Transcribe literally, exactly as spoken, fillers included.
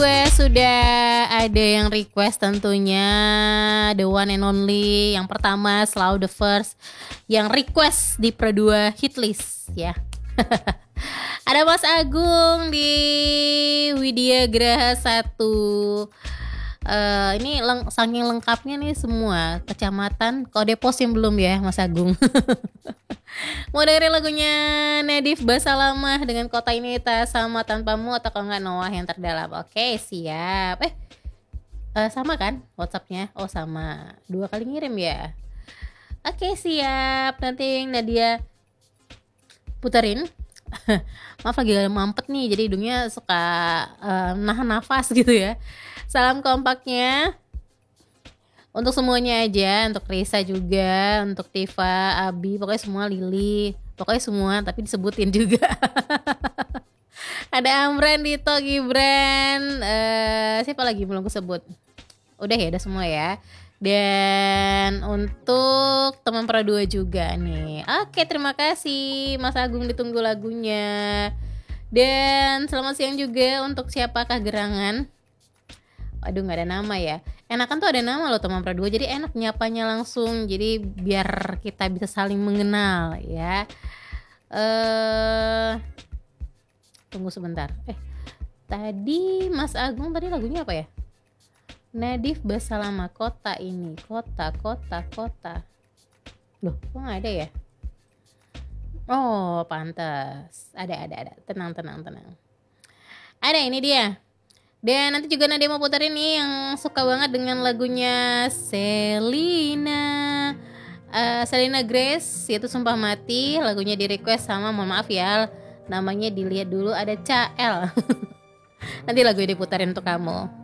Gue sudah ada yang request tentunya, the one and only, yang pertama selalu the first yang request di Pro dua Hitlist ya. Ada Mas Agung di Widya Graha satu. Uh, ini leng- saking lengkapnya nih semua kecamatan. Kode pos yang belum ya Mas Agung. Mau dengerin lagunya Nadif Basalamah dengan Kota Ini Tak Sama Tanpamu, atau kalau nggak Noah Yang Terdalam. Oke siap. Eh uh, sama kan WhatsAppnya? Oh sama, dua kali ngirim ya. Oke siap. Nanti Nadia puterin. Maaf lagi mampet nih, jadi hidungnya suka uh, nahan nafas gitu ya. Salam kompaknya untuk semuanya aja, untuk Risa juga, untuk Tifa, Abi, pokoknya semua, Lili, pokoknya semua, tapi disebutin juga. Ada Amran, Dito, Gibran, uh, siapa lagi belum kesebut? Udah ya, udah semua ya. Dan untuk teman Pro dua juga nih. Oke, terima kasih Mas Agung, ditunggu lagunya. Dan selamat siang juga untuk siapakah gerangan. Aduh gak ada nama ya. Enakan tuh ada nama loh teman Pro dua, jadi enak nyapanya langsung. Jadi biar kita bisa saling mengenal ya. uh, Tunggu sebentar. Eh tadi Mas Agung tadi lagunya apa ya? Nadif Basalamah, Kota Ini. Kota, kota, kota. Loh kok gak ada ya? Oh pantas. Ada, ada, ada. Tenang, tenang, tenang. Ada, ini dia. Dan nanti juga Nadia mau puterin nih yang suka banget dengan lagunya Selena uh, Selena Grace, yaitu Sumpah Mati. Lagunya di request sama, mohon maaf ya, namanya dilihat dulu, ada Cael. Nanti lagunya diputerin untuk kamu.